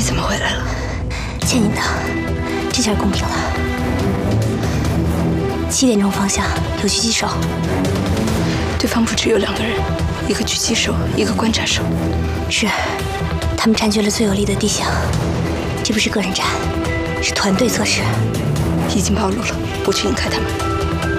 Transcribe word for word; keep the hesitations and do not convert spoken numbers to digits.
你怎么回来了？ 欠你的，这下公平了。七点钟方向有狙击手， 对方不只有两个人，一个狙击手，一个观察手。 是，他们占据了最有利的地形。这不是个人战，是团队测试。 已经暴露了，我去引开他们。